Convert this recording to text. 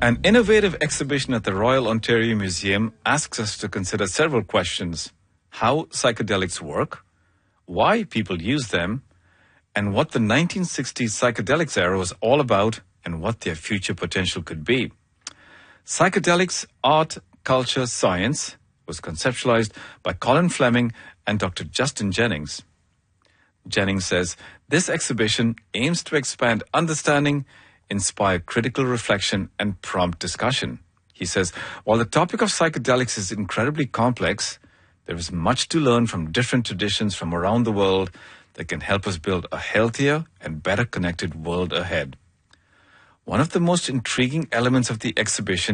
An innovative exhibition at the Royal Ontario Museum asks us to consider several questions: how psychedelics work, why people use them, and what the 1960s psychedelics era was all about and what their future potential could be. Psychedelics, Art, Culture, Science was conceptualized by Colin Fleming and Dr. Justin Jennings. Jennings says this exhibition aims to expand understanding, inspire critical reflection, and prompt discussion. He says, while the topic of psychedelics is incredibly complex, there is much to learn from different traditions from around the world that can help us build a healthier and better connected world ahead. One of the most intriguing elements of the exhibition